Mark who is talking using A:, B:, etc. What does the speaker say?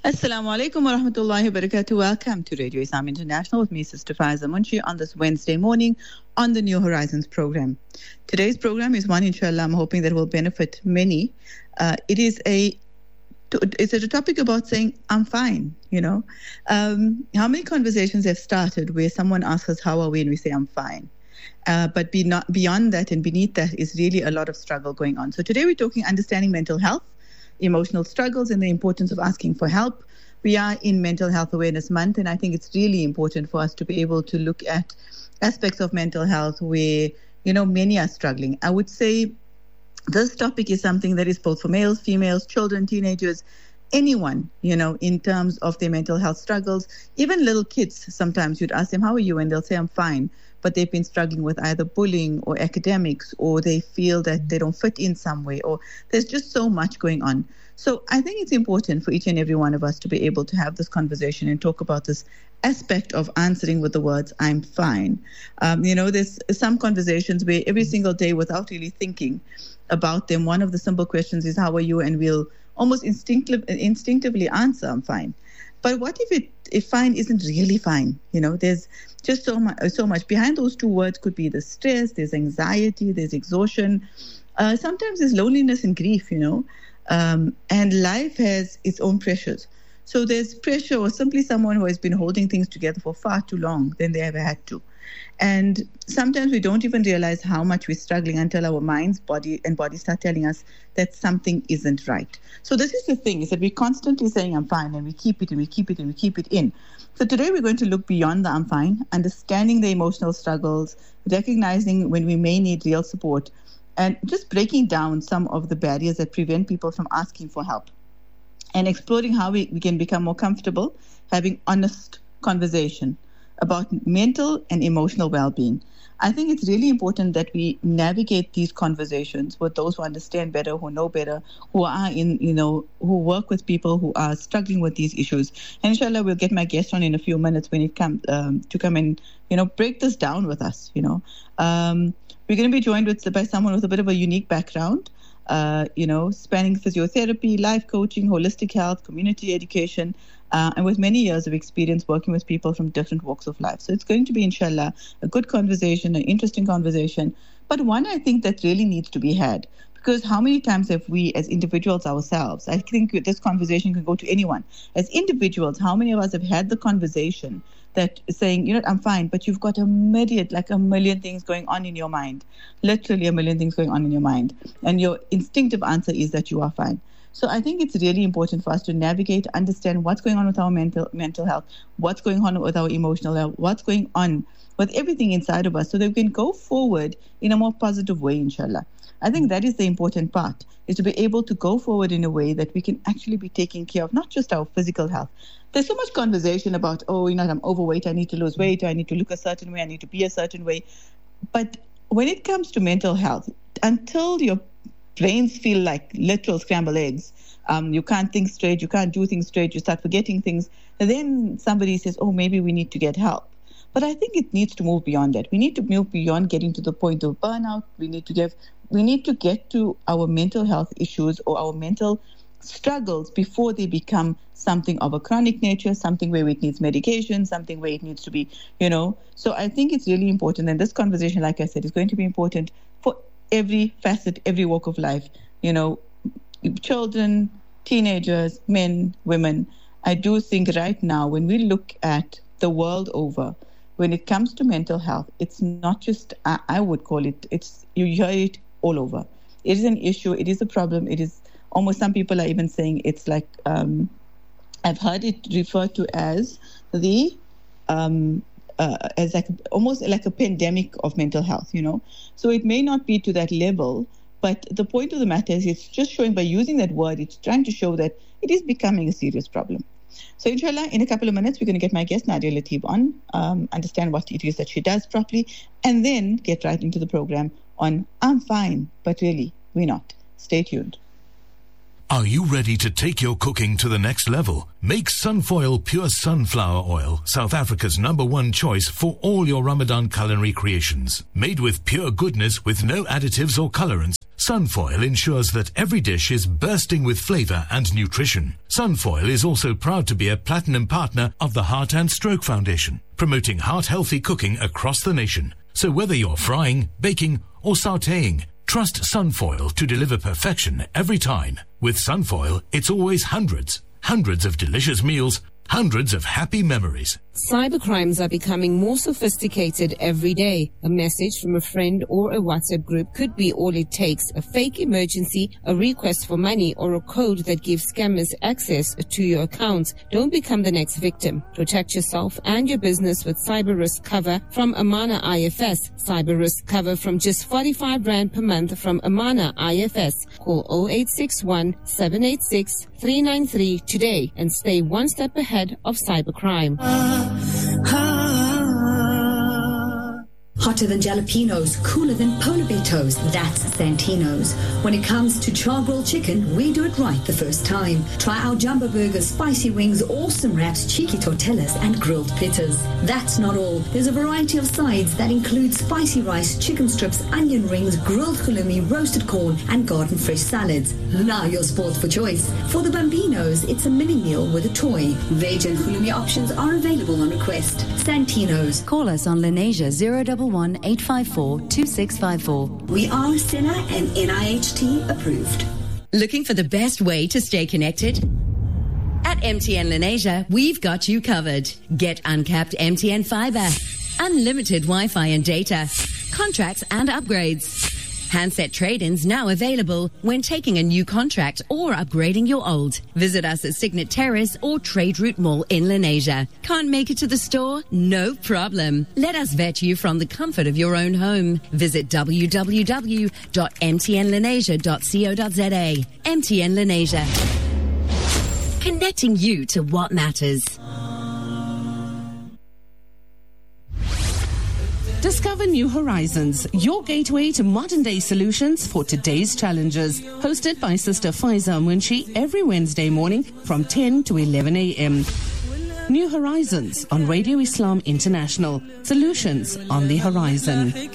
A: Assalamu alaikum wa rahmatullahi wa barakatuh. Welcome to Radio Islam International with me, Sister Faiza Munshi, on this Wednesday morning on the New Horizons program. Today's program is one, inshallah, I'm hoping that will benefit many. It's a topic about saying, I'm fine, How many conversations have started where someone asks us, how are we? And we say, I'm fine. But beyond that and beneath that is really a lot of struggle going on. So today we're talking understanding mental health, emotional struggles, and the importance of asking for help. We are in Mental Health Awareness Month, and I think it's really important for us to be able to look at aspects of mental health where, many are struggling. I would say this topic is something that is both for males, females, children, teenagers, anyone, in terms of their mental health struggles. Even little kids, sometimes you'd ask them, how are you? And they'll say, I'm fine. But they've been struggling with either bullying or academics, or they feel that they don't fit in some way, or there's just so much going on. So I think it's important for each and every one of us to be able to have this conversation and talk about this aspect of answering with the words, I'm fine. There's some conversations where every single day, without really thinking about them, one of the simple questions is, how are you? And we'll almost instinctively answer, I'm fine. But what if fine isn't really fine? There's just so much. Behind those two words could be the stress, there's anxiety, there's exhaustion. Sometimes there's loneliness and grief, and life has its own pressures. So there's pressure, or simply someone who has been holding things together for far too long than they ever had to. And sometimes we don't even realize how much we're struggling until our minds, body start telling us that something isn't right. So this is the thing, is that we're constantly saying, I'm fine, and we keep it and we keep it and we keep it in. So today we're going to look beyond the I'm fine, understanding the emotional struggles, recognizing when we may need real support, and just breaking down some of the barriers that prevent people from asking for help, and exploring how we can become more comfortable having honest conversation about mental and emotional well-being. I think it's really important that we navigate these conversations with those who understand better, who know better, who are who work with people who are struggling with these issues. And inshallah, we'll get my guest on in a few minutes when it comes to come and, break this down with us. We're going to be joined by someone with a bit of a unique background, spanning physiotherapy, life coaching, holistic health, community education, and with many years of experience working with people from different walks of life. So it's going to be, inshallah, a good conversation, an interesting conversation, but one I think that really needs to be had. Because how many times have we as individuals ourselves, I think this conversation can go to anyone, as individuals, how many of us have had the conversation that saying, I'm fine, but you've got a million things going on in your mind, literally a million things going on in your mind. And your instinctive answer is that you are fine. So I think it's really important for us to navigate, understand what's going on with our mental health, what's going on with our emotional health, what's going on with everything inside of us, so that we can go forward in a more positive way, inshallah. I think that is the important part, is to be able to go forward in a way that we can actually be taking care of not just our physical health. There's so much conversation about, I'm overweight, I need to lose weight, I need to look a certain way, I need to be a certain way. But when it comes to mental health, until your brains feel like literal scrambled eggs, you can't think straight, you can't do things straight, you start forgetting things, and then somebody says, maybe we need to get help. But I think it needs to move beyond that. We need to move beyond getting to the point of burnout. We need to get to our mental health issues or our mental struggles before they become something of a chronic nature, something where it needs medication, something where it needs to be, So I think it's really important. And this conversation, like I said, is going to be important for every facet, every walk of life, children, teenagers, men, women. I do think right now, when we look at the world over, when it comes to mental health, it's not just, I would call it, you hear it all over. It is an issue, it is a problem, it is almost, some people are even saying it's like, I've heard it referred to as almost like a pandemic of mental health, So it may not be to that level, but the point of the matter is it's just showing, by using that word, it's trying to show that it is becoming a serious problem. So inshallah, in a couple of minutes, we're going to get my guest, Nadia Lateeb, on, understand what it is that she does properly, and then get right into the program on I'm fine, but really, we're not. Stay tuned.
B: Are you ready to take your cooking to the next level? Make Sunfoil Pure Sunflower Oil South Africa's #1 choice for all your Ramadan culinary creations. Made with pure goodness with no additives or colorants, Sunfoil ensures that every dish is bursting with flavor and nutrition. Sunfoil is also proud to be a platinum partner of the Heart and Stroke Foundation, promoting heart-healthy cooking across the nation. So whether you're frying, baking or sautéing, trust Sunfoil to deliver perfection every time. With Sunfoil, it's always hundreds of delicious meals, hundreds of happy memories.
C: Cybercrimes are becoming more sophisticated every day. A message from a friend or a WhatsApp group could be all it takes. A fake emergency, a request for money, or a code that gives scammers access to your account. Don't become the next victim. Protect yourself and your business with cyber risk cover from Amana IFS. Cyber risk cover from just 45 Rand per month from Amana IFS. Call 0861 786 393 today and stay one step ahead of cybercrime.
D: Hotter than jalapenos, cooler than polar bear toes, that's Santino's. When it comes to char-grilled chicken, we do it right the first time. Try our jumbo burgers, spicy wings, awesome wraps, cheeky tortillas, and grilled pittas. That's not all. There's a variety of sides that include spicy rice, chicken strips, onion rings, grilled halloumi, roasted corn, and garden fresh salads. Now your sports for choice. For the Bambinos, it's a mini meal with a toy. Veg and halloumi options are available on request. Santino's.
E: Call us on Lenasia 011-854-2654.
D: We are SINA and NIHT approved.
E: Looking for the best way to stay connected? At MTN Lenasia, we've got you covered. Get uncapped MTN fiber, unlimited Wi-Fi and data, contracts and upgrades. Handset trade-ins now available when taking a new contract or upgrading your old. Visit us at Signet Terrace or Trade Route Mall in Lenasia. Can't make it to the store? No problem. Let us vet you from the comfort of your own home. Visit www.mtnlenasia.co.za. MTN Lenasia. Connecting you to what matters.
F: Discover New Horizons, your gateway to modern-day solutions for today's challenges. Hosted by Sister Faiza Munshi every Wednesday morning from 10 to 11 a.m. New Horizons on Radio Islam International. Solutions on the horizon.